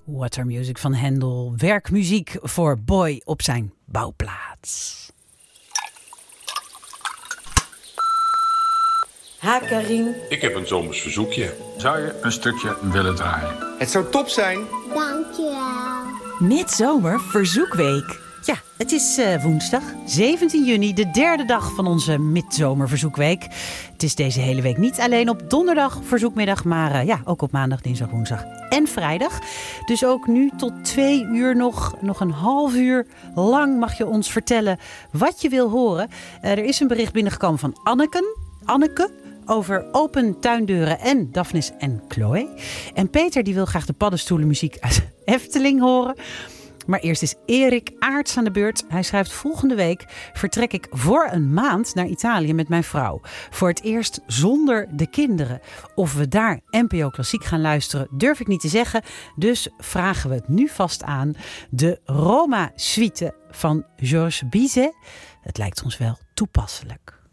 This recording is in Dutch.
Watermusic van Händel. Werkmuziek voor Boy op zijn bouwplaats. Ha, Karin. Ik heb een zomers verzoekje. Zou je een stukje willen draaien? Het zou top zijn. Dankjewel. Midzomer Verzoekweek. Ja, het is woensdag, 17 juni, de derde dag van onze midzomerverzoekweek. Het is deze hele week niet alleen op donderdag verzoekmiddag, maar ook op maandag, dinsdag, woensdag en vrijdag. Dus ook nu tot 2 uur nog een half uur lang mag je ons vertellen wat je wil horen. Er is een bericht binnengekomen van Anneke over open tuindeuren en Daphnis en Chloe. En Peter die wil graag de paddenstoelenmuziek uit Efteling horen. Maar eerst is Erik Aarts aan de beurt. Hij schrijft: volgende week vertrek ik voor een maand naar Italië met mijn vrouw. Voor het eerst zonder de kinderen. Of we daar NPO Klassiek gaan luisteren, durf ik niet te zeggen. Dus vragen we het nu vast aan. De Roma-suite van Georges Bizet. Het lijkt ons wel toepasselijk.